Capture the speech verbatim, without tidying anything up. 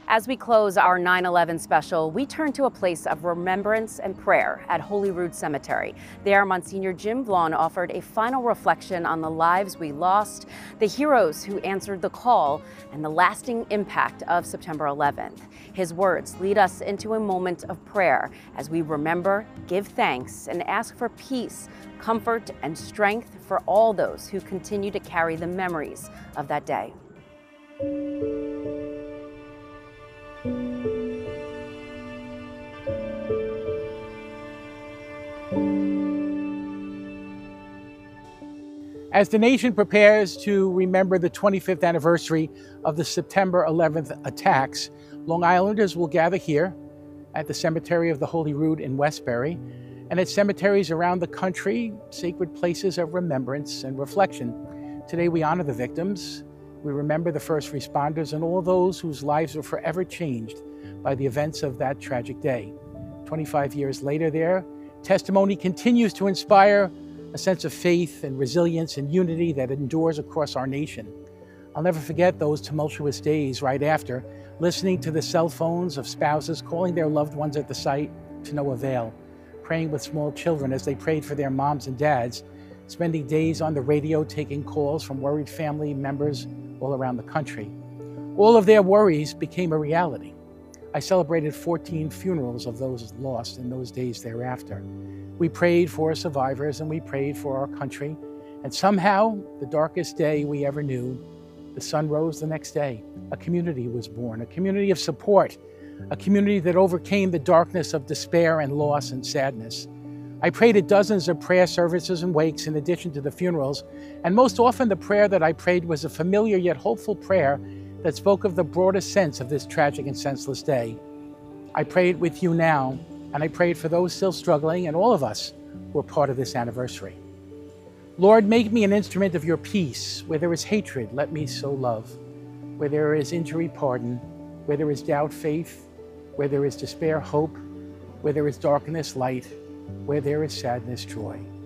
As we close our nine eleven special, we turn to a place of remembrance and prayer at Holyrood Cemetery. There, Monsignor Jim Vaughn offered a final reflection on the lives we lost, the heroes who answered the call, and the lasting impact of September eleventh. His words lead us into a moment of prayer as we remember, give thanks, and ask for peace, comfort, and strength for all those who continue to carry the memories of that day. As the nation prepares to remember the twenty-fifth anniversary of the September eleventh attacks, Long Islanders will gather here at the Cemetery of the Holyrood in Westbury, and at cemeteries around the country, sacred places of remembrance and reflection. Today we honor the victims, we remember the first responders and all those whose lives were forever changed by the events of that tragic day. twenty-five years later, their testimony continues to inspire a sense of faith and resilience and unity that endures across our nation. I'll never forget those tumultuous days right after, listening to the cell phones of spouses calling their loved ones at the site to no avail, praying with small children as they prayed for their moms and dads, spending days on the radio taking calls from worried family members all around the country. All of their worries became a reality. I celebrated fourteen funerals of those lost in those days thereafter. We prayed for survivors and we prayed for our country. And somehow, the darkest day we ever knew, the sun rose the next day. A community was born, a community of support, a community that overcame the darkness of despair and loss and sadness. I prayed at dozens of prayer services and wakes in addition to the funerals, and most often the prayer that I prayed was a familiar yet hopeful prayer that spoke of the broader sense of this tragic and senseless day. I prayed with you now, and I prayed for those still struggling and all of us who are part of this anniversary. Lord, make me an instrument of your peace. Where there is hatred, let me sow love. Where there is injury, pardon. Where there is doubt, faith. Where there is despair, hope. Where there is darkness, light. Where there is sadness, joy.